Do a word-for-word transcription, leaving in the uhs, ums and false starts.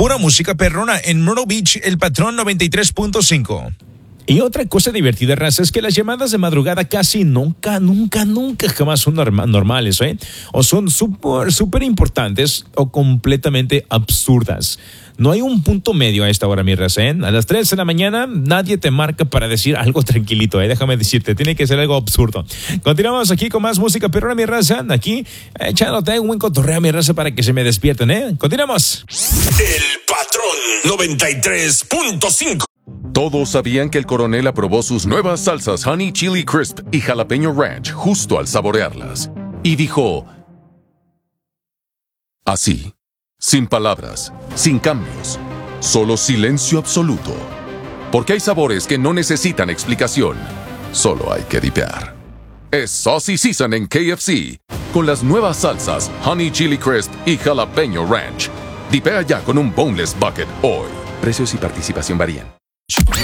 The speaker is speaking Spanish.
Pura música perrona en Myrtle Beach, El Patrón noventa y tres punto cinco. Y otra cosa divertida, raza, es que las llamadas de madrugada casi nunca, nunca, nunca jamás son norma- normales, ¿eh? O son súper, súper importantes o completamente absurdas. No hay un punto medio a esta hora, mi raza, ¿eh? A las tres de la mañana nadie te marca para decir algo tranquilito, ¿eh? Déjame decirte, tiene que ser algo absurdo. Continuamos aquí con más música perrona, mi raza. Aquí, echándote un buen cotorreo, mi raza, para que se me despierten, ¿eh? Continuamos. El Patrón noventa y tres punto cinco. Todos sabían que el coronel aprobó sus nuevas salsas Honey Chili Crisp y Jalapeño Ranch justo al saborearlas. Y dijo... así, sin palabras, sin cambios, solo silencio absoluto. Porque hay sabores que no necesitan explicación, solo hay que dipear. Es Saucy Season en K F C, con las nuevas salsas Honey Chili Crisp y Jalapeño Ranch. Dipea ya con un Boneless Bucket hoy. Precios y participación varían.